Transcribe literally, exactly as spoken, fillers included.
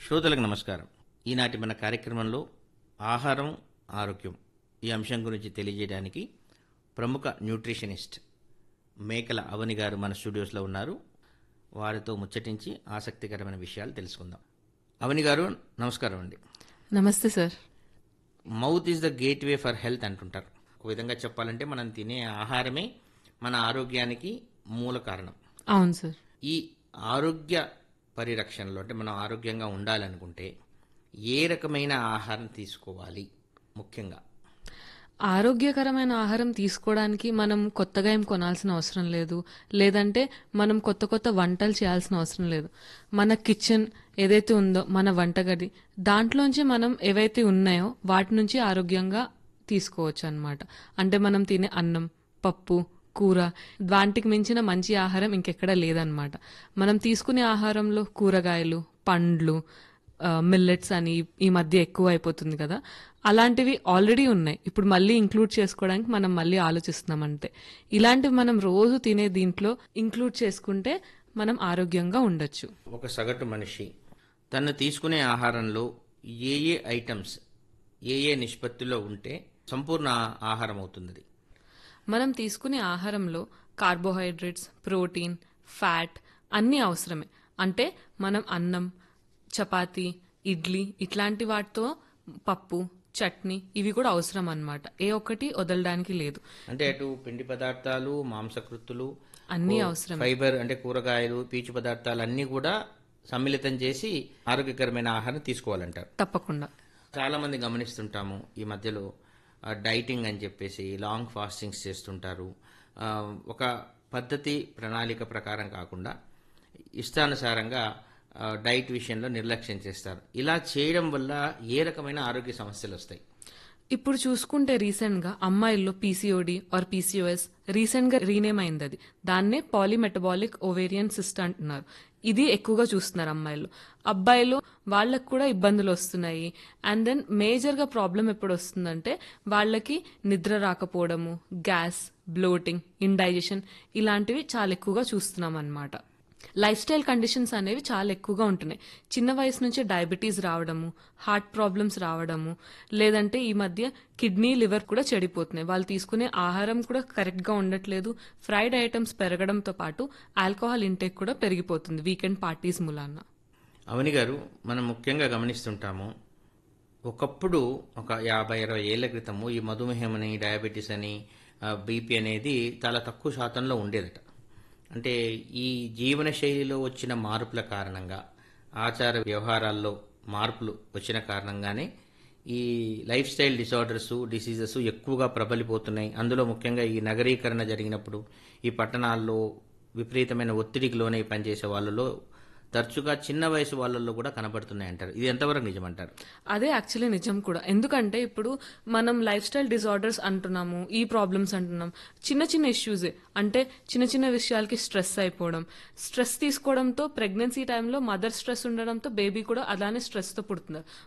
శ్రోతలకు నమస్కారం. ఈనాటి మన కార్యక్రమంలో ఆహారం, ఆరోగ్యం ఈ అంశం గురించి తెలియజేయడానికి ప్రముఖ న్యూట్రిషనిస్ట్ మేకల అవని గారు మన స్టూడియోస్లో ఉన్నారు. వారితో ముచ్చటించి ఆసక్తికరమైన విషయాలు తెలుసుకుందాం. అవని గారు నమస్కారం అండి. నమస్తే sir. Mouth is the gateway for health అంటుంటారు. ఒక విధంగా చెప్పాలంటే మనం తినే ఆహారమే మన ఆరోగ్యానికి మూల కారణం. అవును సార్. ఈ ఆరోగ్య పరిరక్షణలో అంటే మనం ఆరోగ్యంగా ఉండాలనుకుంటే ఏ రకమైన ఆహారం తీసుకోవాలి? ముఖ్యంగా ఆరోగ్యకరమైన ఆహారం తీసుకోవడానికి మనం కొత్తగా ఏం కొనాల్సిన అవసరం లేదు, లేదంటే మనం కొత్త కొత్త వంటలు చేయాల్సిన అవసరం లేదు. మన కిచెన్ ఏదైతే ఉందో, మన వంటగది, దాంట్లోంచి మనం ఏవైతే ఉన్నాయో వాటి నుంచి ఆరోగ్యంగా తీసుకోవచ్చు అన్నమాట. అంటే మనం తినే అన్నం, పప్పు, కూర, వాటికి మించిన మంచి ఆహారం ఇంకెక్కడ లేదనమాట. మనం తీసుకునే ఆహారంలో కూరగాయలు, పండ్లు, మిల్లెట్స్ అని ఈ మధ్య ఎక్కువ అయిపోతుంది కదా, అలాంటివి ఆల్రెడీ ఉన్నాయి. ఇప్పుడు మళ్ళీ ఇంక్లూడ్ చేసుకోవడానికి మనం మళ్ళీ ఆలోచిస్తున్నాం అంతే. ఇలాంటివి మనం రోజు తినే దీంట్లో ఇంక్లూడ్ చేసుకుంటే మనం ఆరోగ్యంగా ఉండొచ్చు. ఒక సగటు మనిషి తను తీసుకునే ఆహారంలో ఏ ఏ ఐటమ్స్ ఏ ఏ నిష్పత్తిలో ఉంటే సంపూర్ణ ఆహారం అవుతుంది? మనం తీసుకునే ఆహారంలో కార్బోహైడ్రేట్స్, ప్రోటీన్, ఫ్యాట్ అన్నీ అవసరమే. అంటే మనం అన్నం, చపాతీ, ఇడ్లీ ఇట్లాంటి వాటితో పప్పు, చట్నీ ఇవి కూడా అవసరం అన్నమాట. ఏ ఒక్కటి వదలడానికి లేదు. అంటే అటు పిండి పదార్థాలు, మాంసకృత్తులు అన్నీ అవసరం. ఫైబర్ అంటే కూరగాయలు, పీచు పదార్థాలు అన్నీ కూడా సమ్మిళితం చేసి ఆరోగ్యకరమైన ఆహారం తీసుకోవాలంటారు. తప్పకుండా. చాలా మంది గమనిస్తుంటాము ఈ మధ్యలో డైటింగ్ అని చెప్పేసి లాంగ్ ఫాస్టింగ్స్ చేస్తుంటారు. ఒక పద్ధతి ప్రణాళిక ప్రకారం కాకుండా ఇష్టానుసారంగా డైట్ విషయంలో నిర్లక్ష్యం చేస్తారు. ఇలా చేయడం వల్ల ఏ రకమైన ఆరోగ్య సమస్యలు వస్తాయి? ఇప్పుడు చూసుకుంటే రీసెంట్ గా అమ్మాయిల్లో పీసీఓడి ఆర్ పీసీఓఎస్ రీసెంట్ గా రీనేమ్ అయింది. అది దాన్నే పాలిమెటబాలిక్ ఓవేరియన్ సిస్ట్ అంటున్నారు. ఇది ఎక్కువగా చూస్తున్నారు అమ్మాయిలు. అబ్బాయిలు వాళ్ళకు కూడా ఇబ్బందులు వస్తున్నాయి. అండ్ దెన్ మేజర్ గా ప్రాబ్లం ఎప్పుడు వస్తుందంటే వాళ్ళకి నిద్ర రాకపోవడము, గ్యాస్, బ్లోటింగ్, ఇండైజెషన్ ఇలాంటివి చాలా ఎక్కువగా చూస్తున్నాం అన్నమాట. లైఫ్ స్టైల్ కండిషన్స్ అనేవి చాలా ఎక్కువగా ఉంటున్నాయి. చిన్న వయసు నుంచే డయాబెటీస్ రావడము, హార్ట్ ప్రాబ్లమ్స్ రావడము, లేదంటే ఈ మధ్య కిడ్నీ, లివర్ కూడా చెడిపోతున్నాయి. వాళ్ళు తీసుకునే ఆహారం కూడా కరెక్ట్ గా ఉండట్లేదు. ఫ్రైడ్ ఐటమ్స్ పెరగడంతో పాటు ఆల్కహాల్ ఇంటేక్ కూడా పెరిగిపోతుంది వీకెండ్ పార్టీస్ మూలాన. అవని గారు, మనం ముఖ్యంగా గమనిస్తుంటాము ఒకప్పుడు ఒక యాభై అరవై ఏళ్ల క్రితము ఈ మధుమేహం అని, డయాబెటీస్ అని, బీపీ అనేది చాలా తక్కువ శాతంలో ఉండేదట. అంటే ఈ జీవన శైలిలో వచ్చిన మార్పుల కారణంగా, ఆచార వ్యవహారాల్లో మార్పులు వచ్చిన కారణంగానే ఈ లైఫ్ స్టైల్ డిసార్డర్స్, డిసీజెస్ ఎక్కువగా ప్రబలిపోతున్నాయి. అందులో ముఖ్యంగా ఈ నగరీకరణ జరిగినప్పుడు ఈ పట్టణాల్లో విపరీతమైన ఒత్తిడికి లోనై పనిచేసే వాళ్ళలో తరచుగా చిన్న వయసు వాళ్ళల్లో కూడా కనబడుతున్నాయి అంటారు. ఇది ఎంతవరకు నిజమంటారు? అదే యాక్చువల్లీ నిజం కూడా. ఎందుకంటే ఇప్పుడు మనం లైఫ్ స్టైల్ డిసార్డర్స్ అంటున్నాము, ఈ ప్రాబ్లమ్స్ అంటున్నాం, చిన్న చిన్న ఇష్యూసే. అంటే చిన్న చిన్న విషయాలకి స్ట్రెస్ అయిపోవడం, స్ట్రెస్ తీసుకోవడంతో ప్రెగ్నెన్సీ టైంలో మదర్ స్ట్రెస్ ఉండడంతో బేబీ కూడా అలానే స్ట్రెస్తో పుడుతున్నారు.